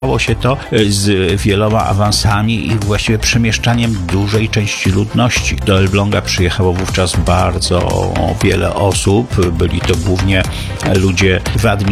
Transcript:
Wiązało się to z wieloma awansami i właściwie przemieszczaniem dużej części ludności. Do Elbląga przyjechało wówczas bardzo wiele osób. Byli to głównie ludzie w administracji